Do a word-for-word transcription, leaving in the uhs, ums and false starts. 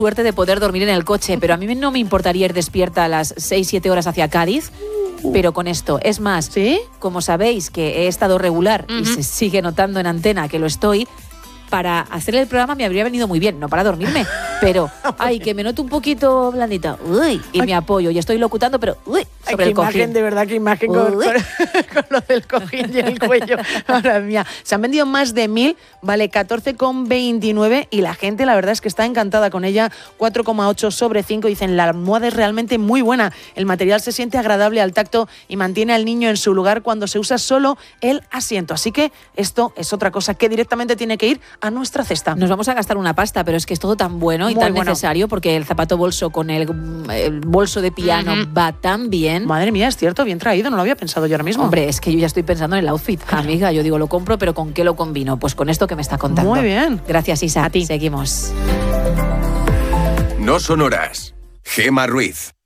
suerte de poder dormir en el coche, pero a mí no me importaría ir despierta a las seis siete horas hacia Cádiz, pero con esto. Es más, ¿sí? Como sabéis que he estado regular Uh-huh. y se sigue notando en antena que lo estoy, para hacer el programa me habría venido muy bien, no para dormirme, pero, ay, que me noto un poquito blandita, uy, y ay. me apoyo, y estoy locutando, pero, uy, sobre ay, el cojín. Imagen, de verdad, qué imagen con, con, con lo del cojín y el cuello. Madre mía, se han vendido más de mil, vale catorce con veintinueve y la gente, la verdad es que está encantada con ella, cuatro coma ocho sobre cinco, dicen, la almohada es realmente muy buena, el material se siente agradable al tacto y mantiene al niño en su lugar cuando se usa solo el asiento, así que esto es otra cosa que directamente tiene que ir a nuestra cesta. Nos vamos a gastar una pasta, pero es que es todo tan bueno y Muy tan bueno. necesario, porque el zapato bolso con el, el bolso de piano uh-huh. va tan bien. Madre mía, es cierto, bien traído, no lo había pensado yo ahora mismo. Hombre, es que yo ya estoy pensando en el outfit, claro. Amiga, yo digo, lo compro, pero ¿con qué lo combino? Pues con esto que me está contando. Muy bien. Gracias, Isa. A ti. Seguimos. No son horas. Gema Ruiz.